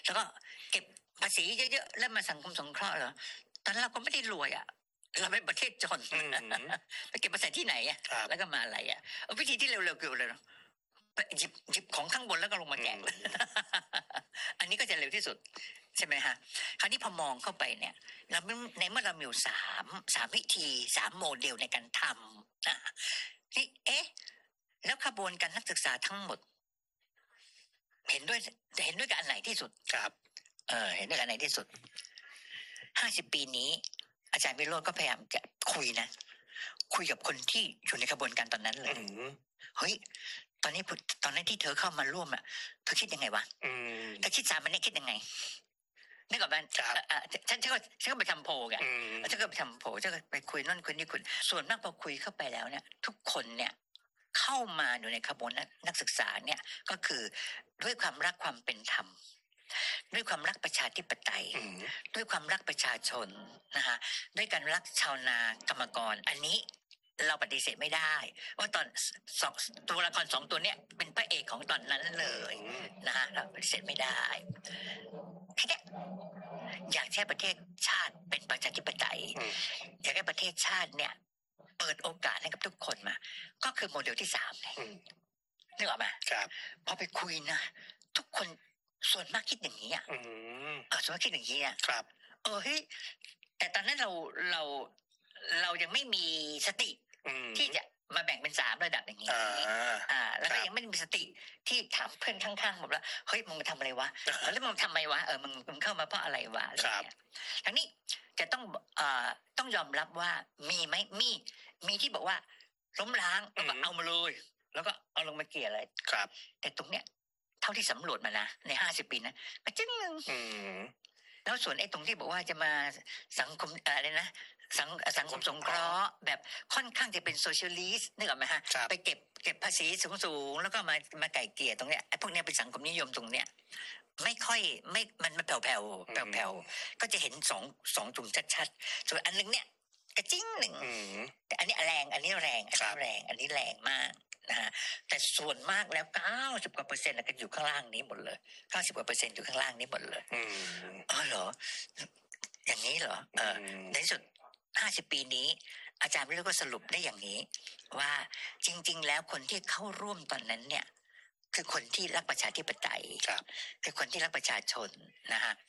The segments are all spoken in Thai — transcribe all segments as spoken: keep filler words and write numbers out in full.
แล้วก็เก็บภาษีเยอะๆแล้วมาสังคมสงเคราะห์เหรอตอนนั้นเราก็ไม่ได้รวยอ่ะเราเป็นประเทศจนไปเก็บภาษีที่ไหนอ่ะแล้วก็มาอะไรอ่ะวิธีที่เร็วๆเกี่ยวเลยหยิบหยิบของข้างบนแล้วก็ลงมาแจกอันนี้ก็จะเร็วที่สุดใช่ไหมฮะคราวนี้พอมองเข้าไปเนี่ยเราในเมื่อเรามีอยู่สามสามวิธีสามโมเดลในการทำนะนี่เอ๊ะแล้วขบวนการนักศึกษาทั้งหมดเห็นด้วยเห็นด้วยกับอันไหนที่สุดครับเออเห็นด้วยกับอันไหนที่สุดห้าสิบปีนี้อาจารย์วิโรจน์ก็พยายามจะคุยนะคุยกับคนที่อยู่ในขบวนการตอนนั้นเลยเฮ้ยตอนนี้ตอนนั้นที่เธอเข้ามาร่วมอ่ะเธอคิดยังไงวะเธอคิดสามมันนี่คิดยังไงนึกออกไหมฉันฉันก็ฉันก็ไปทำโพลไงฉันก็ไปทำโพลฉันก็ไปคุยนั่นคุยนี่คุยส่วนมากพอคุยเข้าไปแล้วเนี่ยทุกคนเนี่ยเข้ามาอยู่ในขบวนนักศึกษาเนี่ยก็คือด้วยความรักความเป็นธรรมด้วยความรักประชาธิปไตยด้วยความรักประชาชนนะคะด้วยการรักชาวนากรรมกรอันนี้เราปฏิเสธไม่ได้ว่าตอนสองตัวละครสองตัวเนี้ยเป็นพระเอกของตอนนั้นเลยนะฮะเราปฏิเสธไม่ได้แค่นี้อยากให้ประเทศชาติเป็นประชาธิปไตยอยากให้ประเทศชาติเนี่ยเปิดโอกาสให้กับทุกคนมาก็คือโมเดลที่สามเลยนึกออกไหมครับพอไปคุยนะทุกคนส่วนมากคิดอย่างนี้อ่ะเออส่วนมากคิดอย่างนี้อ่ะครับเออเฮ้ยแต่ตอนนั้นเราเราเรายังไม่มีสติที่จะมาแบ่งเป็นสามระดับอย่างนี้อ่าแล้วก็ยังไม่มีสติที่ถามเพื่อนข้างๆผมว่าเฮ้ยมึงทำอะไรวะแล้วมึงทำไมวะเออมึงมึงเข้ามาเพราะอะไรวะอะไรเงี้ยทั้งนี้จะต้องเอ่อต้องยอมรับว่ามีไหมมีมีที่บอกว่าล้มล้างแล้วก็เอามาเลยแล้วก็เอาลงมาเกลี่ยอะไรครับแต่ตรงเนี้ยเท่าที่สำรวจมานะในห้าสิบปีนะก็จึ้งนึงแล้วส่วนไอ้ตรงที่บอกว่าจะมาสังคมอะไรนะสังสังคมสงเคราะห์แบบค่อนข้างจะเป็นโซเชียลิสต์นึกออกไหมฮะไปเก็บเก็บภาษีสูงๆแล้วก็มามาไก่เกลี่ยตรงเนี้ยไอ้พวกเนี้ยเป็นสังคมนิยมตรงเนี้ยไม่ค่อยไม่มันมันแผ่วๆแผ่วๆก็จะเห็นสองสองจุดชัดๆส่วนอันนึงเนี่ยกระจิ้งหนึ่งแต่อันนี้แรงอันนี้แรงอันนี้แรงอันนี้แรงมากนะฮะแต่ส่วนมากแล้วเก้าสิบกว่าเปอร์เซ็นต์ก็อยู่ข้างล่างนี้หมดเลยเก้าสิบกว่าเปอร์เซ็นต์อยู่ข้างล่างนี้หมดเลยอ๋อเหรออย่างนี้เหรอเออในที่สุดห้าสิบปีนี้อาจารย์วิโรจน์ก็สรุปได้อย่างนี้ว่าจริงๆแล้วคนที่เข้าร่วมตอนนั้นเนี่ยคือคนที่รักประชาธิปไตยคือคนที่รักประชาชนนะฮะ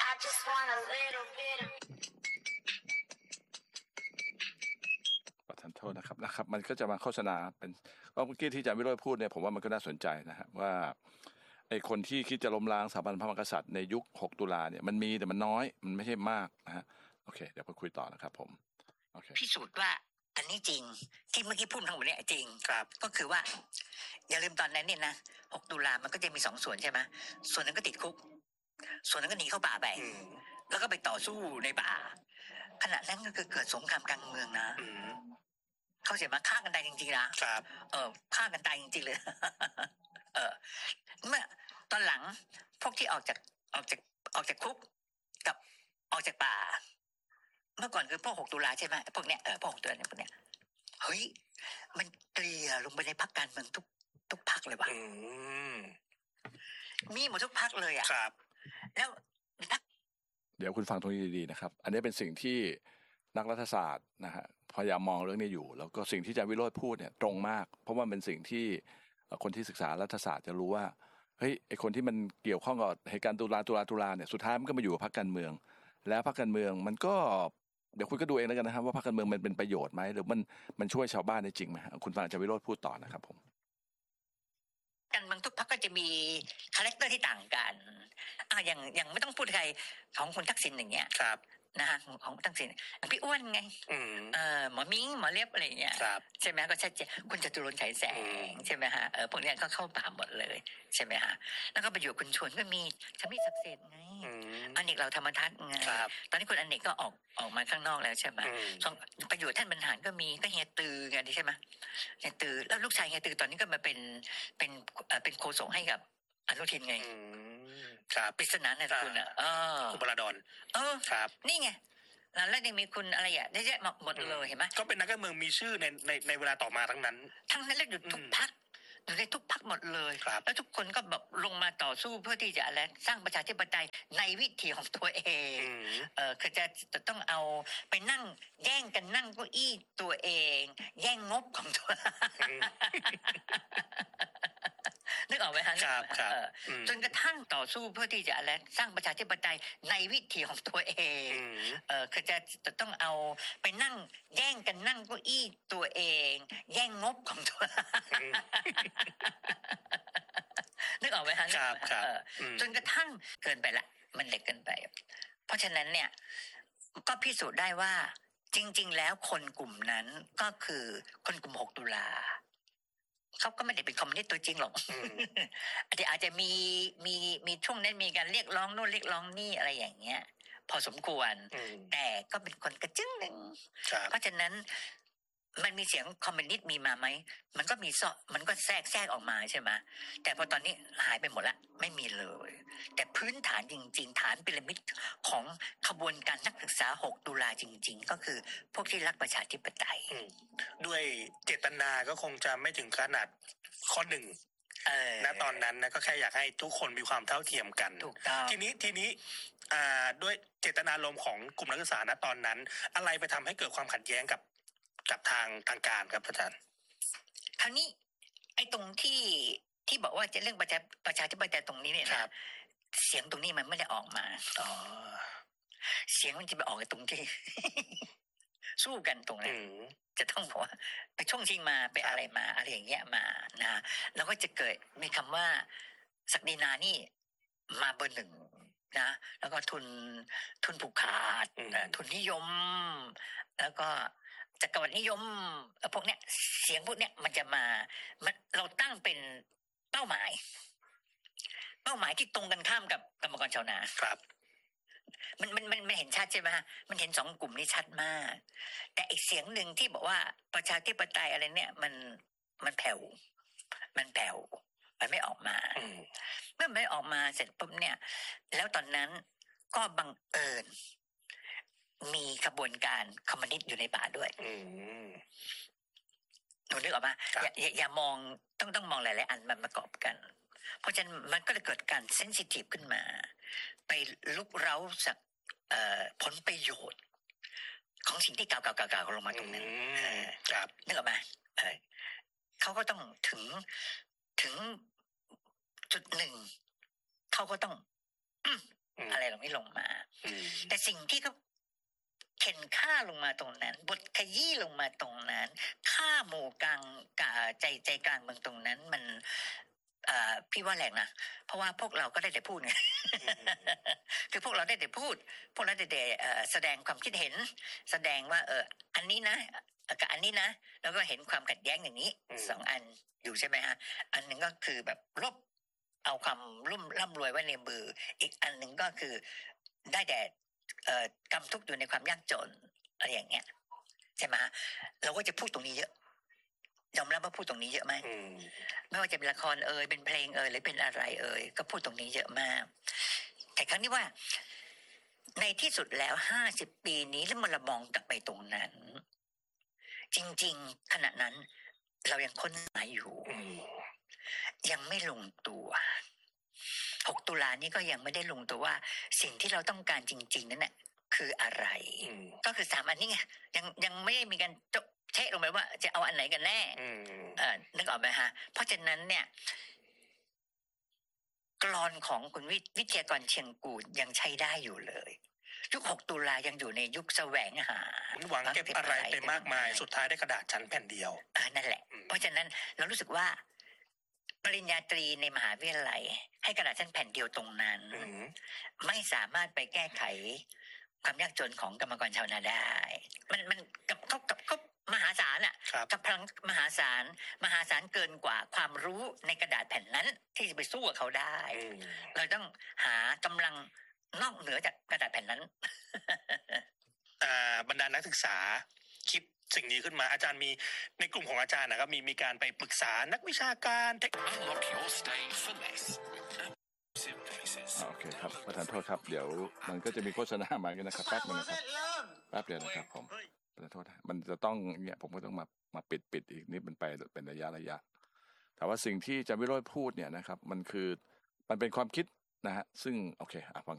ประทานโทษนะครับนะครับมันก็จะมาโฆษณาเป็นก็เมื่อกี้ที่อาจารย์วิโรจน์พูดเนี่ยผมว่ามันก็น่าสนใจนะฮะว่าไอ้คนที่คิดจะล้มล้างสถาบันพระมหากษัตริย์ในยุคหกตุลาเนี่ยมันมีแต่มันน้อยมันไม่ใช่มากนะฮะโอเคเดี๋ยวไปคุยต่อนะครับผมโอเคพิสูจน์ว่าอันนี้จริงที่เมื่อกี้พูดทั้งหมดเนี่ยจริงครับก็คือว่าอย่าลืมตอนนั้นเนี่ยนะหกตุลามันก็จะมีสองส่วนใช่ไหมส่วนนึงก็ติดคุกส่วนนึงก็หนีเข้าป่าไปแล้วก็ไปต่อสู้ในป่าขณะนั้นก็คือเกิดสงครามกลางเมืองนะเขาเสียมาฆ่ากันตายจริงๆนะครับเออฆ่ากันตายจริงๆเลยเออเมื่อตอนหลังพวกที่ออกจากออกจากออกจากคุกกับออกจากป่าเมื่อก่อนคือพวกหกตุลาใช่ไหมพวกเนี้ยเออพวกหกตุลาเนี่ยพวกเนี้ยเฮ้ยมันเกลี่ยลงไปในพรรคการเมืองทุกทุกพรรคเลยว่ะมีหมดทุกพรรคเลยอ่ะครับแล้วเดี๋ยวคุณฟังตรงนี้ดีๆนะครับอันนี้เป็นสิ่งที่นักรัฐศาสตร์นะฮะพยายามมองเรื่องนี้อยู่แล้วก็สิ่งที่อาจารย์วิโรจน์พูดเนี่ยตรงมากเพราะว่าเป็นสิ่งที่คนที่ศึกษารัฐศาสตร์จะรู้ว่าเฮ้ยไอคนที่มันเกี่ยวข้องกับเหตุการณ์ตุลาตุลาตุลาเนี่ยสุดท้ายมันก็มาอยู่กับพรรคการเมืองแล้วพรรคการเมืองมันก็เดี๋ยวคุณก็ดูเองแล้วกันนะครับว่าพรรคการเมืองมันเป็นประโยชน์ไหมหรือมันมันช่วยชาวบ้านได้จริงไหมคุณฟังอาจารย์วิโรจน์พูดต่อนะครับผมการเมืองทุกพรรคก็จะมีคาแรคเตอร์ที่ต่างกันอ่าอย่างอย่างไม่ต้องพูดใครของคุณทักษิณอย่างเงี้ยครับนะฮะของทักษิณพี่อ้วนไงเออหมอมิ้งหมอเล็บอะไรเงี้ยใช่ไหมก็ชัดเจนคุณจตุรนต์ฉายแสงใช่ไหมฮะเออพวกนี้ก็เข้าป่าหมดเลยใช่ไหมฮะแล้วก็ประโยชน์คุณชวนก็มีทั้งที่ศักดิ์สิทธิ์ไงอเนกเราธรรมทัศน์ไงตอนนี้คุณอเนกก็ออกออกมาข้างนอกแล้วใช่ไหมประโยชน์ท่านบรรหารก็มีก็เฮียตือไงใช่ไหมเฮียตือแล้วลูกชายเฮียตือตอนนี้ก็มาเป็นเป็นเป็นโฆษกให้กับอนุทินไงครับปริศนาในคุณอ่ะเออคุณปราดอนเออครับนี่ไงแล้วยังมีคุณอะไรอ่ะได้เยอะหมดเลยเห็นไหมก็เป็นนักการเมืองมีชื่อในในในเวลาต่อมาทั้งนั้นทั้งนั้นแล้วอยู่ทุกพรรคอยู่ในทุกพรรคหมดเลยแล้วทุกคนก็แบบลงมาต่อสู้เพื่อที่จะอะไรสร้างประชาธิปไตยในวิถีของตัวเองเออคือจะจะต้องเอาไปนั่งแย่งกันนั่งเก้าอี้ตัวเองแย่งงบของตัวนึกออกไหมฮะครับครับจนกระทั่งต่อสู้เพื่อที่จะอะไรสร้างประชาธิปไตยในวิถีของตัวเองเออคือจะจะต้องเอาไปนั่งแย่งกันนั่งเก้าอี้ตัวเองแย่งงบของตัวนึกออกไหมฮะครับครับจนกระทั่งเกินไปละมันเล็กเกินไปเพราะฉะนั้นเนี่ยก็พิสูจน์ได้ว่าจริงๆแล้วคนกลุ่มนั้นก็คือคนกลุ่มหกตุลาเขาก็ไม่ได้เป็นคอมมิวนิสต์ตัวจริงหรอกอาจจะมีมีมีช่วงนั้นมีการเรียกร้องโน่นเรียกร้องนี่อะไรอย่างเงี้ยพอสมควรแต่ก็เป็นคนกระจึ้งหนึ่งเพราะฉะนั้นมันมีเสียงคอมมิวนิสต์มีมาไหมมันก็มีซอมันก็แทรกแทรกออกมาใช่ไหมแต่พอตอนนี้หายไปหมดละไม่มีเลยแต่พื้นฐานจริงๆฐานพีระมิดของขบวนการนักศึกษาหกตุลาจริงๆก็คือพวกที่รักประชาธิปไตยด้วยเจตนาก็คงจะไม่ถึงขนาดข้อหนึ่งณตอนนั้นนะก็แค่อยากให้ทุกคนมีความเท่าเทียมกันทีนี้ทีนี้ด้วยเจตนารมณ์ของกลุ่มนักศึกษาณตอนนั้นอะไรไปทำให้เกิดความขัดแย้งกับกับทางทางการครับอาจารย์คราวนี้ไอ้ตรงที่ที่บอกว่าจะเรื่องประชาประชาธิปไตยตรงนี้เนี่ยนะเสียงตรงนี้มันไม่ได้ออกมาอ๋อเสียงมันจะไปออกตรงที่ สู้กันตรงนั้นจะต้องบอกว่าไปช่วงชิงมาไปอะไรมาอะไรอย่างเงี้ยมานะแล้วก็จะเกิดมีคำว่าศักดินานี่มาเบอร์หนึ่งนะแล้วก็ทุนทุนผูกขาดทุนนิยมแล้วก็จักรวรรดินิยมพวกเนี้ยเสียงพวกเนี้ยมันจะมามันเราตั้งเป็นเป้าหมายเป้าหมายที่ตรงกันข้ามกับกรรมกรชาวนาครับมันมันมันไม่เห็นชัดใช่ไหมมันเห็นสองกลุ่มนี้ชัดมากแต่อีกเสียงหนึ่งที่บอกว่าประชาธิปไตยอะไรเนี่ยมันมันแผ่วมันแผ่วมันไม่ออกมาเมื่อไม่ออกมาเสร็จปุ๊บเนี่ยแล้วตอนนั้นก็บังเอิญมีขบวนการคอมมิวนิสต์อยู่ในป่าด้วยหนูนึกออกมาอย่าอย่ามองต้องต้องมองหลายๆอันมันประกอบกันเพราะฉะนั้นมันก็จะเกิดการเซนซิทีฟขึ้นมาไปลุกเร้าจากผลประโยชน์ของสิ่งที่เก่าๆๆๆลงมาตรงนั้นครับนึกออกมาเขาก็ต้องถึงถึงจุดหนึ่งเขาก็ต้องอะไรตรงนี้ลงมาแต่สิ่งที่เขาเข็นฆ่าลงมาตรงนั้นบทขยี้ลงมาตรงนั้นฆ่าหมู่กลางกาใจใจกลางเมืองตรงนั้นมันพี่ว่าแรงนะเพราะว่าพวกเราก็ได้แต่พูดไง คือพวกเราได้แต่พูดพวกเราได้แต่แสดงความคิดเห็นแสดงว่าเอออันนี้นะกับอันนี้นะแล้วก็เห็นความขัดแย้งอย่างนี้สองอันอยู่ใช่ไหมฮะอันหนึ่งก็คือแบบลบเอาความร่ำร่ำรวยไว้ในมืออีกอันหนึ่งก็คือได้แต่กำทุกข์อยู่ในความยากจนอะไรอย่างเงี้ยใช่ไหมเราก็จะพูดตรงนี้เยอะยอมรับว่าพูดตรงนี้เยอะไหมไม่ว่าจะเป็นละครเอ่ยเป็นเพลงเอ่ยหรือเป็นอะไรเอ่ยก็พูดตรงนี้เยอะมากแต่ครั้งนี้ว่าในที่สุดแล้วห้าสิบปีนี้แล้วมันละมองกลับไปตรงนั้นจริงๆขณะนั้นเรายังค้นหาอยู่ยังไม่ลงตัวหกตุลานี้ก็ยังไม่ได้ลงตัวว่าสิ่งที่เราต้องการจริงๆนั่นแหละคืออะไรก็คือสามอันนี้ไงยังยังไม่มีการเช็คลงไปว่าจะเอาอันไหนกันแน่เออนึกออกไหมฮะเพราะฉะนั้นเนี่ยกลอนของคุณวิทยากรเชียงกูลยังใช้ได้อยู่เลยยุคหกตุลายังอยู่ในยุคแสวงหาหวังเก็บอะไรไปมากมายสุดท้ายได้กระดาษชั้นแผ่นเดียวอ่านั่นแหละเพราะฉะนั้นเรารู้สึกว่าปริญญาตรีในมหาวิทยาลัยให้กระดาษชั้นแผ่นเดียวตรงนั้นไม่สามารถไปแก้ไขความยากจนของกรรมกรชาวนาได้มันมันกับเขากับเขามหาศาลอ่ะกับพลังมหาศาลมหาศาลเกินกว่าความรู้ในกระดาษแผ่นนั้นที่จะไปสู้กับเขาได้เราต้องหากำลังนอกเหนือจากกระดาษแผ่นนั้นบรรดานักศึกษาคิดสิ่งนี้ขึ้นมาอาจารย์มีในกลุ่มของอาจารย์นะครับมีมีการไปปรึกษานักวิชาการเทคโนโลยีโอเคครับประธานโทษครับเดี๋ยวมันก็จะมีโฆษณามากันนะครับแป๊บนึงนะครับแป๊บเดียวนะครับผมประธานโทษมันจะต้องเนี่ยผมก็ต้องมามาปิดปิดอีกนิดมันไปเป็นระยะระยะทแต่ว่าสิ่งที่อาจารย์วิโรจน์พูดเนี่ยนะครับมันคือมันเป็นความคิดนะฮะซึ่งโอเคอ่ะฟัง